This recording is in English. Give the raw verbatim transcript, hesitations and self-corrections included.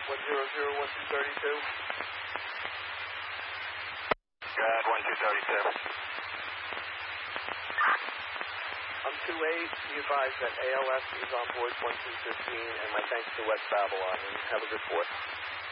one zero zero one two thirty-two. God, one two thirty-two. I'm two eight. Be advised that A L S is on board one two fifteen, and my thanks to West Babylon, and have a good fourth.